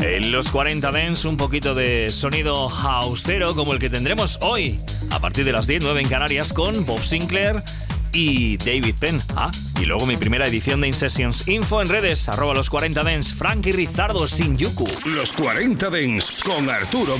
En los 40 Dance, un poquito de sonido houseero como el que tendremos hoy, a partir de las 10, 9 en Canarias, con Bob Sinclair y David Penn. Y luego mi primera edición de In Sessions. Info en redes, @los 40 Dance, Frankie Rizardo, Shinjuku. Los 40 Dance con Arturo